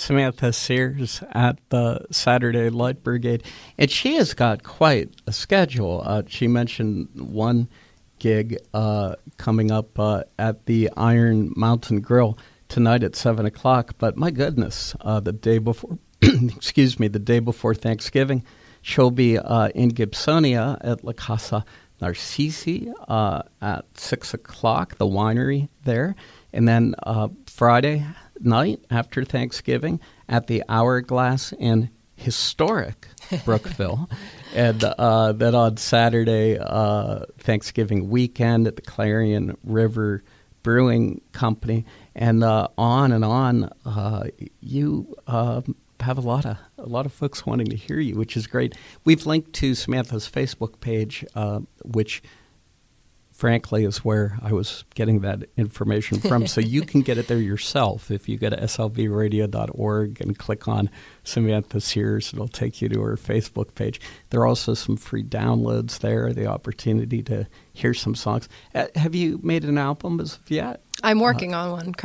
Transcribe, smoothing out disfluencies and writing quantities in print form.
Samantha Sears at the Saturday Light Brigade, and she has got quite a schedule. She mentioned one gig coming up at the Iron Mountain Grill tonight at 7 o'clock, but my goodness, the day before, the day before Thanksgiving, she'll be in Gibsonia at La Casa Narcisi at 6 o'clock, the winery there, and then Friday night after Thanksgiving at the Hourglass in historic Brookville, and then on Saturday, Thanksgiving weekend at the Clarion River Brewing Company, and on and on. You have a lot of folks wanting to hear you, which is great. We've linked to Samantha's Facebook page, which frankly is where I was getting that information from. So you can get it there yourself. If you go to slvradio.org and click on Samantha Sears, it'll take you to her Facebook page. There are also some free downloads there, the opportunity to hear some songs. Have you made an album as of yet? I'm working on one